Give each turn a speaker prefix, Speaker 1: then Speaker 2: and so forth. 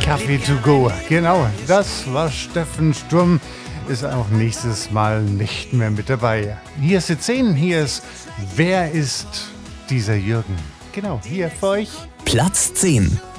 Speaker 1: Kaffee to go. Genau, das war Steffen Sturm. Ist auch nächstes Mal nicht mehr mit dabei. Hier ist die 10, hier ist Wer ist dieser Jürgen? Genau, hier für euch.
Speaker 2: Platz 10.